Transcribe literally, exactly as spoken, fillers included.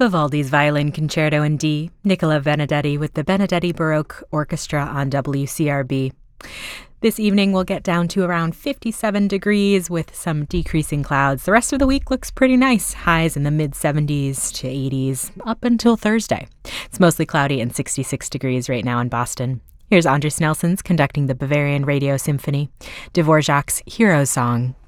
Vivaldi's Violin Concerto in D, Nicola Benedetti with the Benedetti Baroque Orchestra on W C R B. This evening we'll get down to around fifty-seven degrees with some decreasing clouds. The rest of the week looks pretty nice. Highs in the mid seventies to eighties up until Thursday. It's mostly cloudy and sixty-six degrees right now in Boston. Here's Andres Nelsons conducting the Bavarian Radio Symphony, Dvorak's Hero Song.